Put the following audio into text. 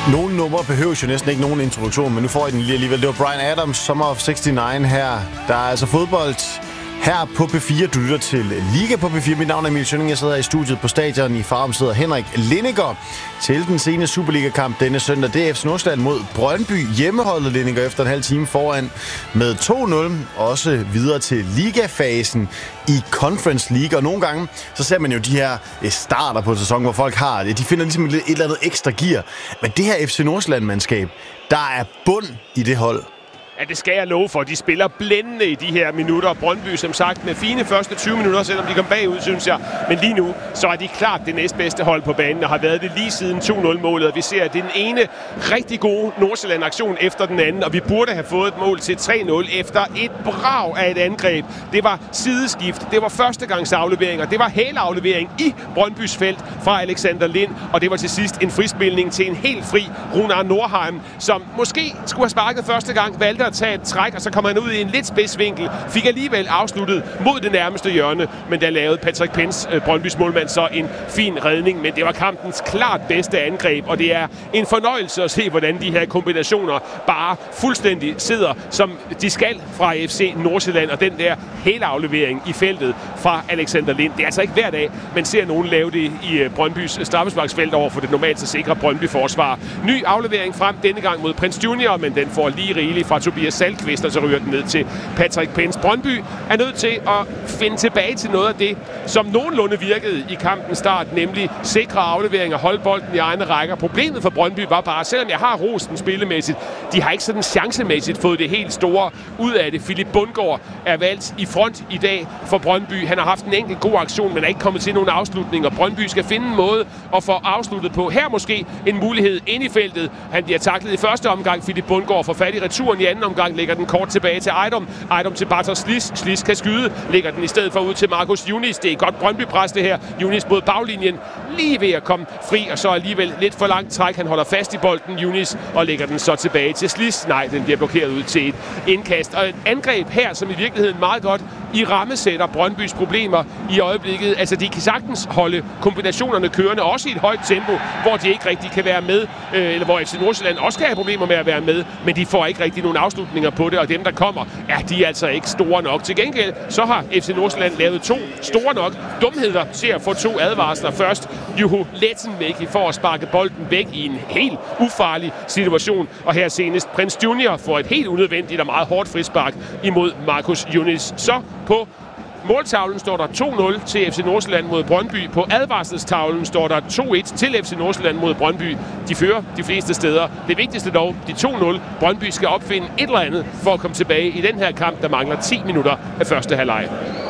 Nogle numre behøver jo næsten ikke nogen introduktion, men nu får I den lige alligevel. Det var Bryan Adams, Summer of 69 her. Der er altså fodbold her på P4. Du lytter til Liga på P4. Mit navn er Emil Schønning. Jeg sidder her i studiet på stadion. I Farum sidder Henrik Lindegaard til den sene Superliga-kamp denne søndag. Det er FC Nordsjælland mod Brøndby. Hjemmeholdet Lindegaard efter en halv time foran med 2-0. Også videre til ligafasen i Conference League. Og nogle gange, så ser man jo de her starter på sæsonen, hvor folk har det. De finder ligesom et eller andet ekstra gear. Men det her FC Nordsjælland-mandskab, der er bund i det hold. Ja, det skal jeg love for. De spiller blændende i de her minutter. Brøndby, som sagt, med fine første 20 minutter, selvom de kom bagud, synes jeg. Men lige nu, så er de klart det næstbedste hold på banen, og har været det lige siden 2-0-målet. Vi ser, at det er den ene rigtig gode Nordsjælland-aktion efter den anden, og vi burde have fået et mål til 3-0 efter et brag af et angreb. Det var sideskift, det var førstegangsafleveringer, det var hælaflevering i Brøndbys felt fra Alexander Lind, og det var til sidst en frispilning til en helt fri Runar Nordheim, som måske skulle have sparket første gang, valgte at tage et træk, og så kom han ud i en lidt spidsvinkel. Fik alligevel afsluttet mod det nærmeste hjørne, men der lavede Patrick Pence, Brøndbys målmand, så en fin redning. Men det var kampens klart bedste angreb, og det er en fornøjelse at se, hvordan de her kombinationer bare fuldstændig sidder, som de skal fra FC Nordsjælland, og den der hele aflevering i feltet fra Alexander Lind. Det er altså ikke hver dag, man ser nogen lave det i Brøndbys straffesparksfelt over for det normalt så sikre Brøndby-forsvar. Ny aflevering frem denne gang mod Prince Junior, men den får lige rigeligt fra Tobias Salkvist, og så ryger den ned til Patrick Pence. Brøndby er nødt til at finde tilbage til noget af det, som nogenlunde virkede i kampens start, nemlig sikre afleveringer, holde bolden i egne rækker. Problemet for Brøndby var bare, selvom jeg har rosten spillemæssigt, de har ikke sådan chancemæssigt fået det helt store ud af det. Philip Bundgaard er valgt i front i dag for Brøndby. Han har haft en enkelt god aktion, men er ikke kommet til nogen afslutninger. Brøndby skal finde en måde at få afsluttet på. Her måske en mulighed ind i feltet. Han bliver taklet i første omgang. Philip Bundgaard får fat i returen i anden omgang, lægger den kort tilbage til Ejdom. Ejdom til Bartosz Sliss. Sliss kan skyde, lægger den i stedet for ud til Marcus Yunis. Det er godt Brøndby-pres det her. Yunis mod baglinjen, lige ved at komme fri, og så alligevel lidt for langt træk. Han holder fast i bolden, Yunis, og lægger den så tilbage til Sliss. Nej, den bliver blokeret ud til et indkast. Og et angreb her, som i virkeligheden meget godt i rammesætter Brøndbys problemer i øjeblikket. Altså, de kan sagtens holde kombinationerne kørende, også i et højt tempo, hvor de ikke rigtig kan være med, eller hvor FC Nordsjælland også kan have problemer med at være med, men de får ikke rigtig nogen afslutninger på det, og dem, der kommer, de er altså ikke store nok. Til gengæld, så har FC Nordsjælland lavet to store nok dumheder til at få to advarsler. Først Juho Letsenmäki for at sparke bolden væk i en helt ufarlig situation, og her senest Prince Junior får et helt unødvendigt og meget hårdt frispark imod Marcus Yunis. Så på måltavlen står der 2-0 til FC Nordsjælland mod Brøndby. På advarselstavlen står der 2-1 til FC Nordsjælland mod Brøndby. De fører de fleste steder. Det vigtigste dog, de 2-0. Brøndby skal opfinde et eller andet for at komme tilbage i den her kamp, der mangler 10 minutter af første halvleg.